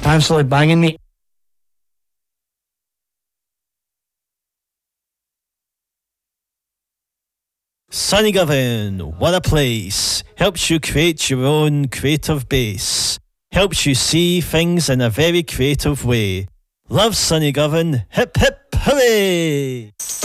Absolutely banging, mate. Sonny Govan, What a Place, helps you create your own creative base, helps you see things in a very creative way. Love Sonny Govan, hip hip hooray!